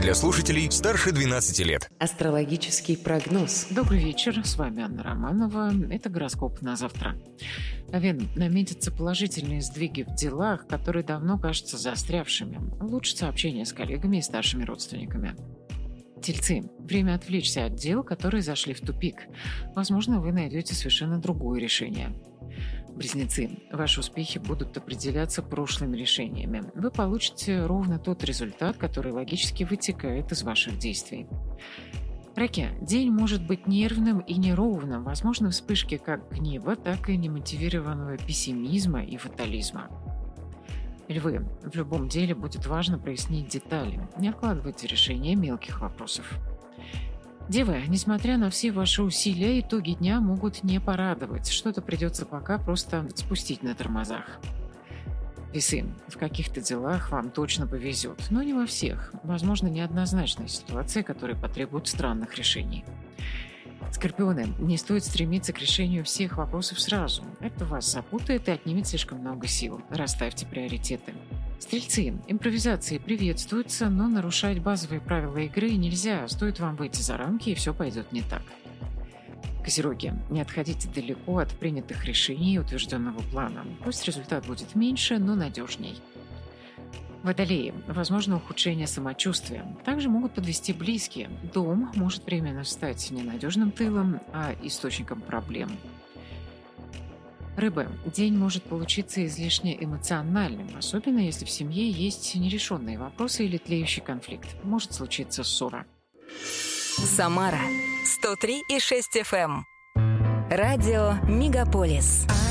для слушателей старше 12 лет. Астрологический прогноз. Добрый вечер, с вами Анна Романова. Это гороскоп на завтра. Овен, наметятся положительные сдвиги в делах, которые давно кажутся застрявшими. Улучшится общение с коллегами и старшими родственниками. Тельцы, время отвлечься от дел, которые зашли в тупик. Возможно, вы найдете совершенно другое решение. Близнецы, ваши успехи будут определяться прошлыми решениями. Вы получите ровно тот результат, который логически вытекает из ваших действий. Раки, день может быть нервным и неровным, возможны вспышки как гнева, так и немотивированного пессимизма и фатализма. Львы, в любом деле будет важно прояснить детали, не откладывайте решение мелких вопросов. Девы, несмотря на все ваши усилия, итоги дня могут не порадовать. Что-то придется пока просто спустить на тормозах. Весы, в каких-то делах вам точно повезет, но не во всех. Возможно, неоднозначная ситуация, которая потребует странных решений. Скорпионы, не стоит стремиться к решению всех вопросов сразу. Это вас запутает и отнимет слишком много сил. Расставьте приоритеты. Стрельцы, импровизации приветствуются, но нарушать базовые правила игры нельзя. Стоит вам выйти за рамки, и все пойдет не так. Козероги, не отходите далеко от принятых решений и утвержденного плана. Пусть результат будет меньше, но надежней. Водолеи, возможно ухудшение самочувствия. Также могут подвести близкие. Дом может временно стать ненадежным тылом, а источником проблем. Рыбы, день может получиться излишне эмоциональным, особенно если в семье есть нерешенные вопросы или тлеющий конфликт. Может случиться ссора. Самара 103,6 FM. Радио Мегаполис.